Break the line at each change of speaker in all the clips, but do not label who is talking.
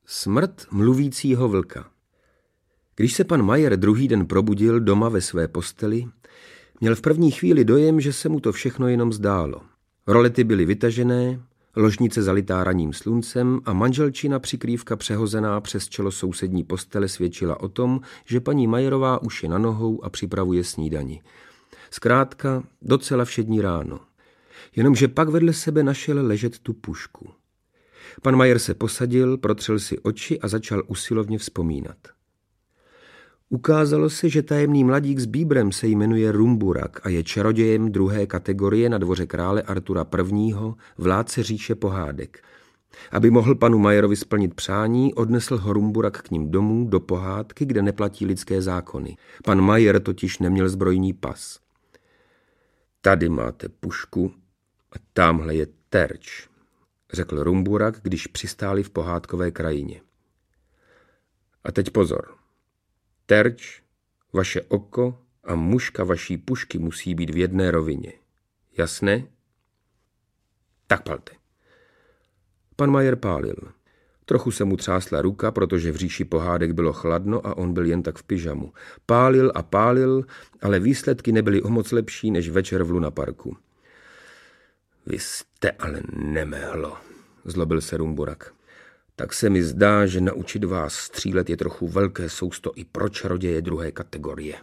Smrt mluvícího vlka. Když se pan Majer druhý den probudil doma ve své posteli, měl v první chvíli dojem, že se mu to všechno jenom zdálo. Rolety byly vytažené, ložnice zalitá ranním sluncem a manželčina přikrývka přehozená přes čelo sousední postele svědčila o tom, že paní Majerová už je na nohou a připravuje snídani. Zkrátka docela všední ráno. Jenomže pak vedle sebe našel ležet tu pušku. Pan Majer se posadil, protřel si oči a začal usilovně vzpomínat. Ukázalo se, že tajemný mladík s bíbrem se jmenuje Rumburak a je čarodějem druhé kategorie na dvoře krále Artura I., vládce říše pohádek. Aby mohl panu Majerovi splnit přání, odnesl ho Rumburak k ním domů do pohádky, kde neplatí lidské zákony. Pan Majer totiž neměl zbrojní pas. Tady máte pušku a tamhle je terč, řekl Rumburak, když přistáli v pohádkové krajině. A teď pozor. Terč, vaše oko a muška vaší pušky musí být v jedné rovině. Jasné? Tak palte. Pan Majer pálil. Trochu se mu třásla ruka, protože v říši pohádek bylo chladno a on byl jen tak v pyžamu. Pálil a pálil, ale výsledky nebyly o moc lepší než večer v lunaparku. Vy jste ale nemehlo, zlobil se Rumburak. Tak se mi zdá, že naučit vás střílet je trochu velké sousto i pro čaroděje druhé kategorie.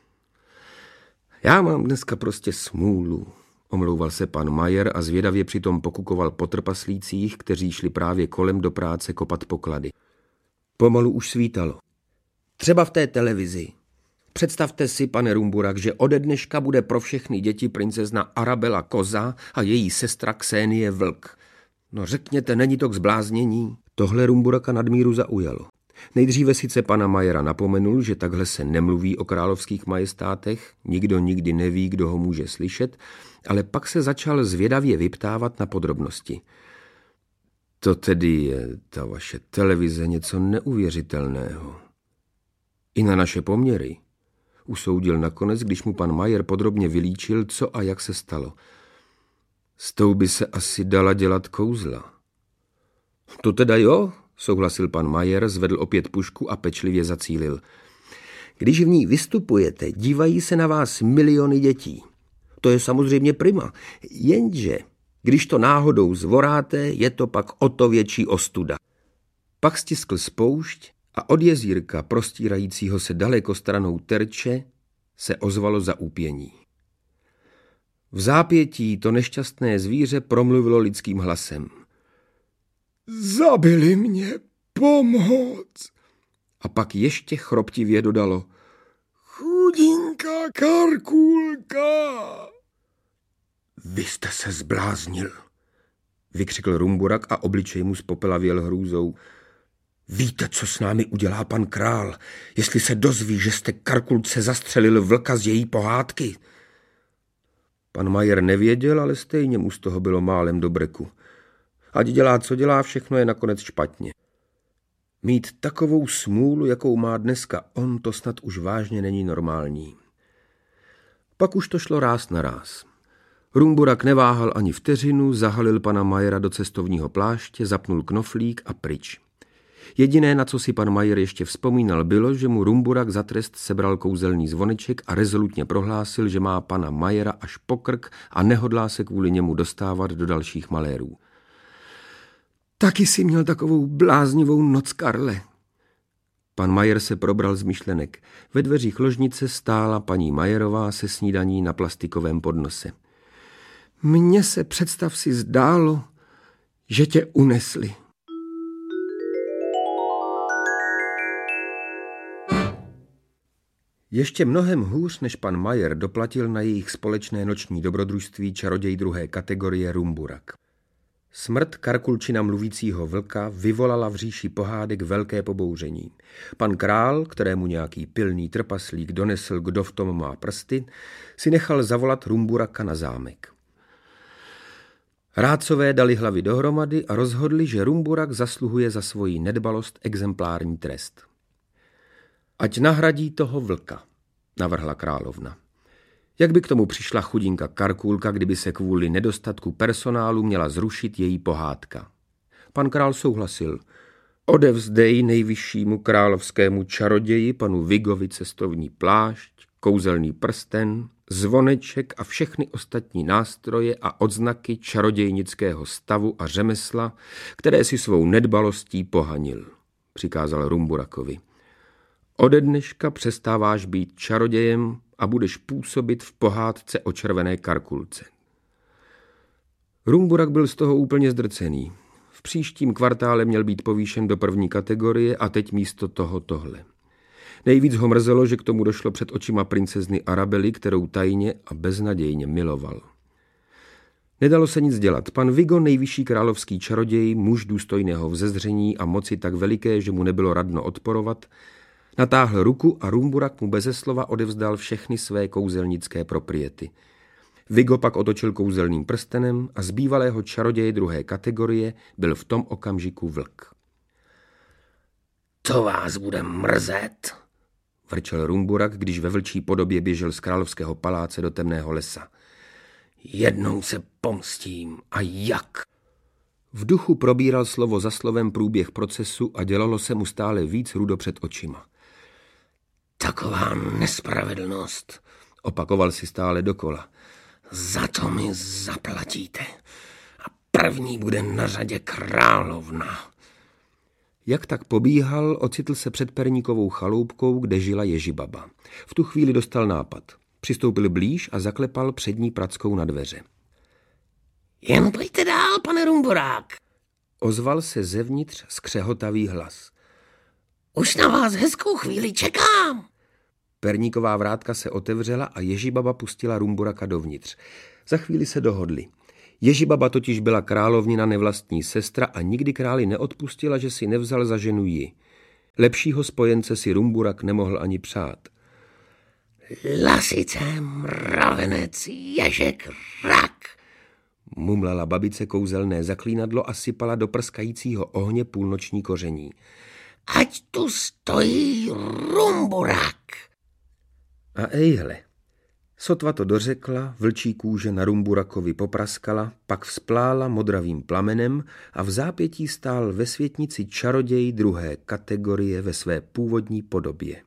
Já mám dneska prostě smůlu, omlouval se pan Majer a zvědavě přitom pokukoval po trpaslících, kteří šli právě kolem do práce kopat poklady. Pomalu už svítalo. Třeba v té televizi. Představte si, pane Rumburak, že ode dneška bude pro všechny děti princezna Arabela koza a její sestra Ksenie vlk. No řekněte, není to k zbláznění? Tohle Rumburaka nadmíru zaujalo. Nejdříve sice pana Majera napomenul, že takhle se nemluví o královských majestátech, nikdo nikdy neví, kdo ho může slyšet, ale pak se začal zvědavě vyptávat na podrobnosti. To tedy je ta vaše televize něco neuvěřitelného. I na naše poměry, usoudil nakonec, když mu pan Majer podrobně vylíčil, co a jak se stalo. S tou by se asi dala dělat kouzla. To teda jo, souhlasil pan Majer, zvedl opět pušku a pečlivě zacílil. Když v ní vystupujete, dívají se na vás miliony dětí. To je samozřejmě prima, jenže když to náhodou zvoráte, je to pak o to větší ostuda. Pak stiskl spoušť a od jezírka, prostírajícího se daleko stranou terče, se ozvalo zaúpění. V zápětí to nešťastné zvíře promluvilo lidským hlasem. Zabili mě, pomoc! A pak ještě chroptivě dodalo. Chudinka Karkulka! Vy jste se zbláznil, vykřikl Rumburak a obličej mu zpopelavěl hrůzou. Víte, co s námi udělá pan král, jestli se dozví, že jste Karkulce zastřelil vlka z její pohádky? Pan Majer nevěděl, ale stejně mu z toho bylo málem do breku. Ať dělá, co dělá, všechno je nakonec špatně. Mít takovou smůlu, jakou má dneska on, to snad už vážně není normální. Pak už to šlo ráz na ráz. Rumburak neváhal ani vteřinu, zahalil pana Majera do cestovního pláště, zapnul knoflík a pryč. Jediné, na co si pan Majer ještě vzpomínal, bylo, že mu Rumburak za trest sebral kouzelný zvoneček a rezolutně prohlásil, že má pana Majera až po krk a nehodlá se kvůli němu dostávat do dalších malérů. Taky si měl takovou bláznivou noc, Karle. Pan Majer se probral z myšlenek. Ve dveřích ložnice stála paní Majerová se snídaní na plastikovém podnose. Mně se, představ si, zdálo, že tě unesli. Ještě mnohem hůř než pan Majer doplatil na jejich společné noční dobrodružství čaroděj druhé kategorie Rumburak. Smrt Karkulčina mluvícího vlka vyvolala v říši pohádek velké pobouření. Pan král, kterému nějaký pilný trpaslík donesl, kdo v tom má prsty, si nechal zavolat Rumburaka na zámek. Rádcové dali hlavy dohromady a rozhodli, že Rumburak zasluhuje za svoji nedbalost exemplární trest. Ať nahradí toho vlka, navrhla královna. Jak by k tomu přišla chudinka Karkulka, kdyby se kvůli nedostatku personálu měla zrušit její pohádka? Pan král souhlasil. Odevzdej nejvyššímu královskému čaroději panu Vigovi cestovní plášť, kouzelný prsten, zvoneček a všechny ostatní nástroje a odznaky čarodějnického stavu a řemesla, které si svou nedbalostí pohanil, přikázal Rumburakovi. Ode dneška přestáváš být čarodějem a budeš působit v pohádce o červené karkulce. Rumburak byl z toho úplně zdrcený. V příštím kvartále měl být povýšen do 1. kategorie a teď místo toho tohle. Nejvíc ho mrzelo, že k tomu došlo před očima princezny Arabely, kterou tajně a beznadějně miloval. Nedalo se nic dělat. Pan Vigo, nejvyšší královský čaroděj, muž důstojného vzezření a moci tak veliké, že mu nebylo radno odporovat, natáhl ruku a Rumburak mu beze slova odevzdal všechny své kouzelnické propriety. Vigo pak otočil kouzelným prstenem a z bývalého čaroděje 2. kategorie byl v tom okamžiku vlk.
To vás bude mrzet,
vrčel Rumburak, když ve vlčí podobě běžel z královského paláce do temného lesa.
Jednou se pomstím. A jak?
V duchu probíral slovo za slovem průběh procesu a dělalo se mu stále víc rudo před očima.
Taková nespravedlnost,
opakoval si stále dokola.
Za to mi zaplatíte. A první bude na řadě královna.
Jak tak pobíhal, ocitl se před perníkovou chaloupkou, kde žila Ježibaba. V tu chvíli dostal nápad. Přistoupil blíž a zaklepal přední prackou na dveře.
Jen pojďte dál, pane Rumburák,
ozval se zevnitř skřehotavý hlas.
Už na vás hezkou chvíli čekám.
Perníková vrátka se otevřela a Ježibaba pustila Rumburaka dovnitř. Za chvíli se dohodli. Ježibaba totiž byla královnina nevlastní sestra a nikdy králi neodpustila, že si nevzal za ženu ji. Lepšího spojence si Rumburak nemohl ani přát.
Lasice, mravenec, ježek, rak,
mumlala babice kouzelné zaklínadlo a sypala do prskajícího ohně půlnoční koření.
Ať tu stojí Rumburak.
A ejhle, sotva to dořekla, vlčí kůže na Rumburakovi popraskala, pak vzplála modravým plamenem a v zápětí stál ve světnici čaroděj 2. kategorie ve své původní podobě.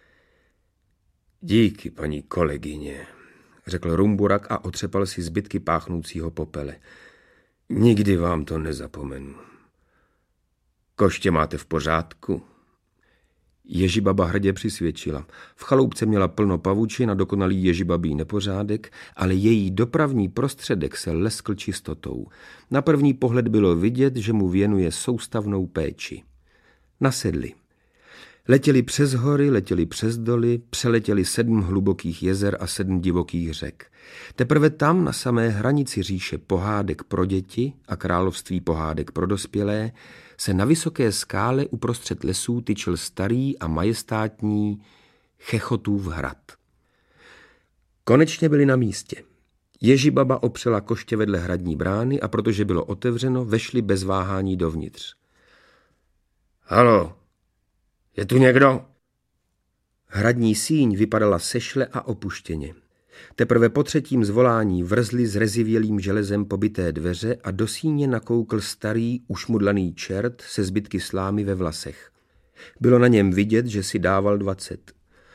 Díky, paní kolegyně, řekl Rumburak a otřepal si zbytky páchnoucího popele. Nikdy vám to nezapomenu. Koště máte v pořádku? Ježibaba hrdě přisvědčila. V chaloupce měla plno pavučin a dokonalý ježibabí nepořádek, ale její dopravní prostředek se leskl čistotou. Na první pohled bylo vidět, že mu věnuje soustavnou péči. Nasedli. Letěli přes hory, letěli přes doly, přeletěli 7 hlubokých jezer a 7 divokých řek. Teprve tam, na samé hranici říše pohádek pro děti a království pohádek pro dospělé, se na vysoké skále uprostřed lesů tyčil starý a majestátní Chechotův hrad. Konečně byli na místě. Ježibaba opřela koště vedle hradní brány a protože bylo otevřeno, vešli bez váhání dovnitř. Halo, je tu někdo? Hradní síň vypadala sešle a opuštěně. Teprve po 3. zvolání vrzly s rezivělým železem pobité dveře a do síně nakoukl starý, ušmudlaný čert se zbytky slámy ve vlasech. Bylo na něm vidět, že si dával 20.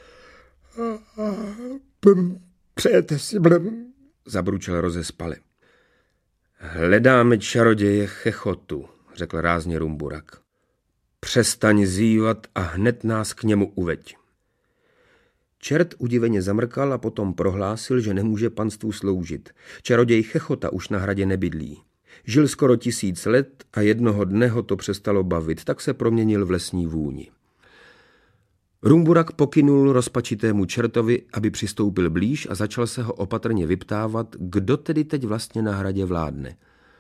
Přejete si,
zabručel rozespale. Hledáme čaroděje Chechotu, řekl rázně Rumburak. Přestaň zývat a hned nás k němu uveď. Čert udiveně zamrkal a potom prohlásil, že nemůže panstvu sloužit. Čaroděj Chechota už na hradě nebydlí. Žil skoro 1000 let a jednoho dne ho to přestalo bavit, tak se proměnil v lesní vůni. Rumburak pokynul rozpačitému čertovi, aby přistoupil blíž a začal se ho opatrně vyptávat, kdo tedy teď vlastně na hradě vládne.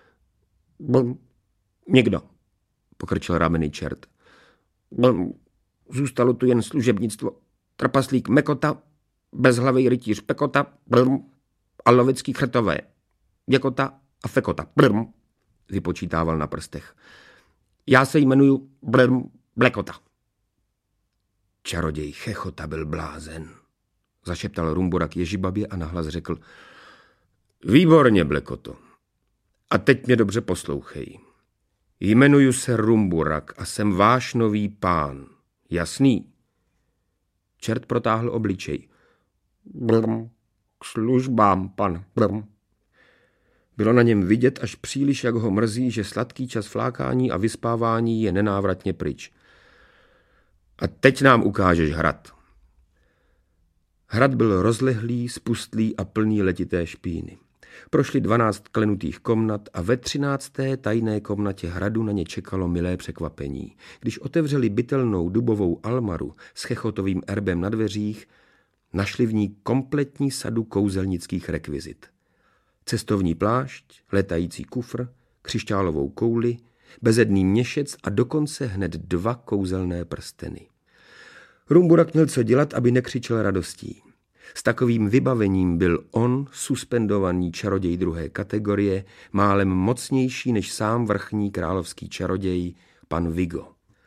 Nikdo,
pokrčil rameny čert.
Zůstalo tu jen služebnictvo. Trpaslík Mekota, bezhlavý rytíř Pekota, a lovecký chrtové. Děkota a Fekota, vypočítával na prstech. Já se jmenuju Blekota.
Čaroděj Chechota byl blázen, zašeptal Rumburak Ježibabě a nahlas řekl. Výborně, Blekoto. A teď mě dobře poslouchej. Jmenuji se Rumburak a jsem váš nový pán. Jasný? Čert protáhl obličej.
Brm, k službám, pan. Brm.
Bylo na něm vidět až příliš, jak ho mrzí, že sladký čas flákání a vyspávání je nenávratně pryč. A teď nám ukážeš hrad. Hrad byl rozlehlý, spustlý a plný letité špíny. Prošli 12 klenutých komnat a ve 13. tajné komnatě hradu na ně čekalo milé překvapení. Když otevřeli bytelnou dubovou almaru s chechotovým erbem na dveřích, našli v ní kompletní sadu kouzelnických rekvizit. Cestovní plášť, letající kufr, křišťálovou kouli, bezedný měšec a dokonce hned 2 kouzelné prsteny. Rumburak měl co dělat, aby nekřičel radostí. S takovým vybavením byl on, suspendovaný čaroděj 2. kategorie, málem mocnější než sám vrchní královský čaroděj, pan Vigo.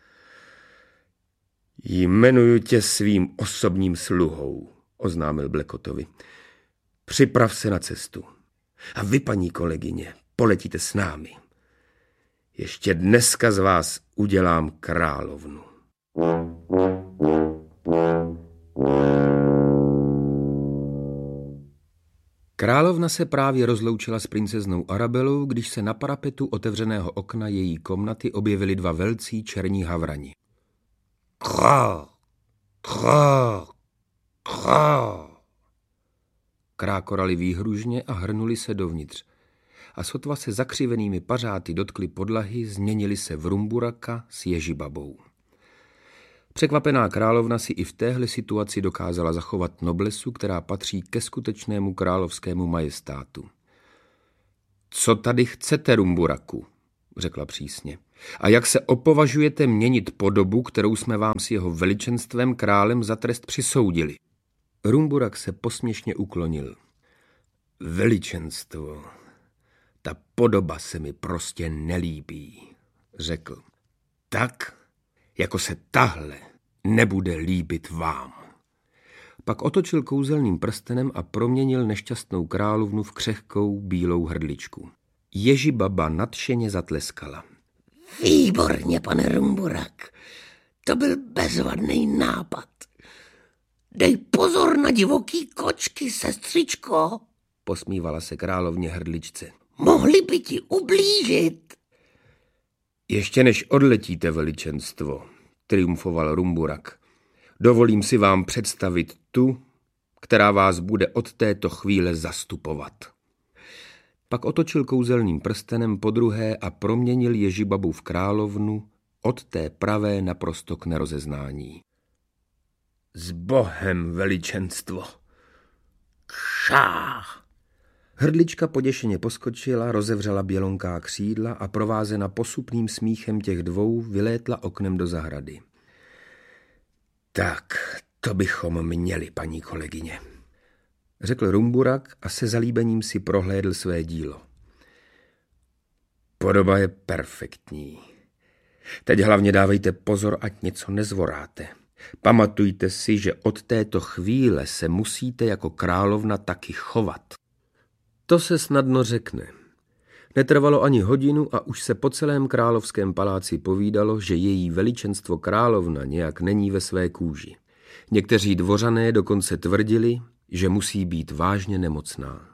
Jmenuji tě svým osobním sluhou, oznámil Blackotovi. Připrav se na cestu. A vy, paní kolegyně, poletíte s námi. Ještě dneska z vás udělám královnu. Královna se právě rozloučila s princeznou Arabelou, když se na parapetu otevřeného okna její komnaty objevili 2 velcí černí havrani. Krá, krá, krá. Krákorali výhružně a hrnuli se dovnitř. A sotva se zakřivenými pařáty dotkli podlahy, změnili se v Rumburaka s Ježibabou. Překvapená královna si i v téhle situaci dokázala zachovat noblesu, která patří ke skutečnému královskému majestátu. Co tady chcete, Rumburaku? Řekla přísně. A jak se opovažujete měnit podobu, kterou jsme vám s jeho veličenstvem králem za trest přisoudili? Rumburak se posměšně uklonil. Veličenstvo, ta podoba se mi prostě nelíbí, řekl. Tak, jako se tahle nebude líbit vám. Pak otočil kouzelným prstenem a proměnil nešťastnou královnu v křehkou bílou hrdličku. Ježibaba nadšeně zatleskala.
Výborně, pane Rumburak, to byl bezvadný nápad. Dej pozor na divoký kočky, sestřičko,
posmívala se královně hrdličce.
Mohli by ti ublížit.
Ještě než odletíte, veličenstvo, triumfoval Rumburak, dovolím si vám představit tu, která vás bude od této chvíle zastupovat. Pak otočil kouzelným prstenem podruhé a proměnil Ježibabu v královnu, od té pravé naprosto k nerozeznání. S Bohem, veličenstvo!
Kšá!
Hrdlička poděšeně poskočila, rozevřela bělonká křídla a provázena posupným smíchem těch 2 vylétla oknem do zahrady. Tak, to bychom měli, paní kolegyně, řekl Rumburak a se zalíbením si prohlédl své dílo. Podoba je perfektní. Teď hlavně dávejte pozor, ať něco nezvoráte. Pamatujte si, že od této chvíle se musíte jako královna taky chovat. To se snadno řekne. Netrvalo ani hodinu a už se po celém královském paláci povídalo, že její veličenstvo královna nějak není ve své kůži. Někteří dvořané dokonce tvrdili, že musí být vážně nemocná.